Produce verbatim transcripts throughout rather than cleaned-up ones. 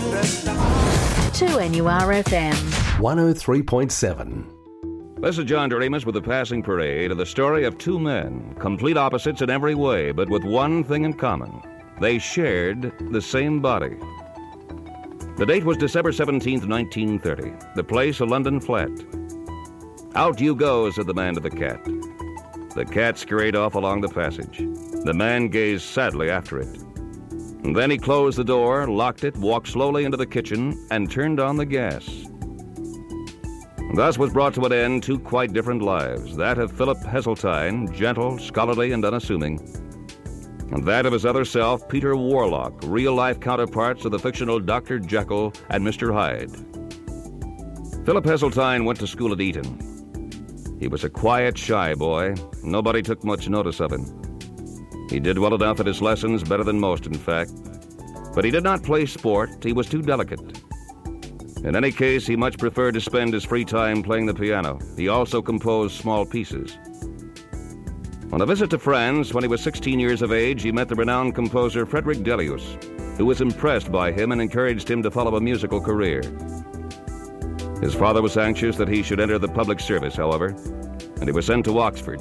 two N U R F M one oh three point seven. This is John Doremus with The Passing Parade, the story of two men, complete opposites in every way, but with one thing in common. They shared the same body. The date was December seventeenth, nineteen thirty. The place, a London flat. "Out you go," said the man to the cat. The cat scurried off along the passage. The man gazed sadly after it. And then he closed the door, locked it, walked slowly into the kitchen, and turned on the gas. Thus was brought to an end two quite different lives, that of Philip Heseltine, gentle, scholarly, and unassuming, and that of his other self, Peter Warlock, real-life counterparts of the fictional Doctor Jekyll and Mister Hyde. Philip Heseltine went to school at Eton. He was a quiet, shy boy. Nobody took much notice of him. He did well enough at his lessons, better than most, in fact. But he did not play sport. He was too delicate. In any case, he much preferred to spend his free time playing the piano. He also composed small pieces. On a visit to France, when he was sixteen years of age, he met the renowned composer Frederick Delius, who was impressed by him and encouraged him to follow a musical career. His father was anxious that he should enter the public service, however, and he was sent to Oxford.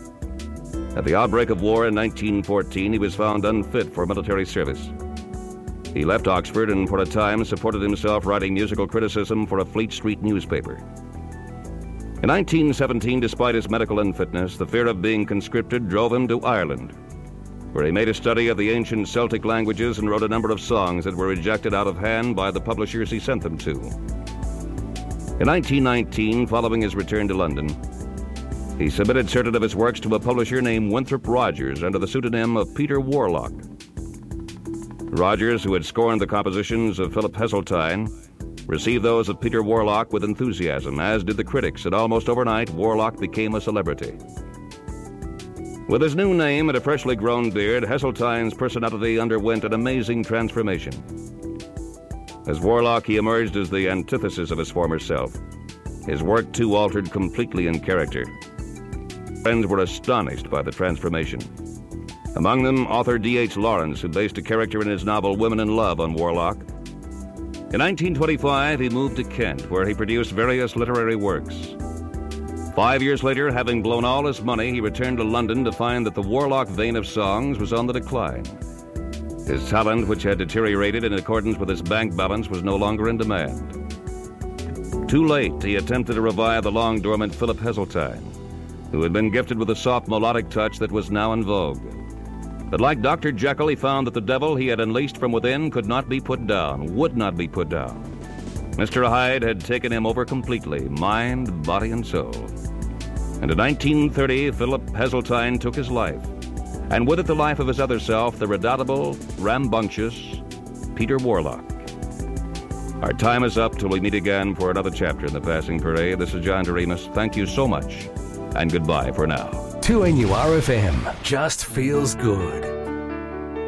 At the outbreak of war in nineteen fourteen, he was found unfit for military service. He left Oxford and for a time supported himself writing musical criticism for a Fleet Street newspaper. In nineteen seventeen, despite his medical unfitness, the fear of being conscripted drove him to Ireland, where he made a study of the ancient Celtic languages and wrote a number of songs that were rejected out of hand by the publishers he sent them to. In nineteen nineteen, following his return to London, he submitted certain of his works to a publisher named Winthrop Rogers under the pseudonym of Peter Warlock. Rogers, who had scorned the compositions of Philip Heseltine, received those of Peter Warlock with enthusiasm, as did the critics, and almost overnight, Warlock became a celebrity. With his new name and a freshly grown beard, Heseltine's personality underwent an amazing transformation. As Warlock, he emerged as the antithesis of his former self. His work, too, altered completely in character. Friends were astonished by the transformation. Among them, author D H Lawrence, who based a character in his novel Women in Love on Warlock. In nineteen twenty-five, he moved to Kent, where he produced various literary works. Five years later, having blown all his money, he returned to London to find that the Warlock vein of songs was on the decline. His talent, which had deteriorated in accordance with his bank balance, was no longer in demand. Too late, he attempted to revive the long-dormant Philip Heseltine, who had been gifted with a soft melodic touch that was now in vogue. But like Doctor Jekyll, he found that the devil he had unleashed from within could not be put down, would not be put down. Mister Hyde had taken him over completely, mind, body, and soul. And in nineteen thirty, Philip Heseltine took his life, and with it the life of his other self, the redoubtable, rambunctious Peter Warlock. Our time is up till we meet again for another chapter in The Passing Parade. This is John Doremus. Thank you so much, and goodbye for now. two N U R F M just feels good.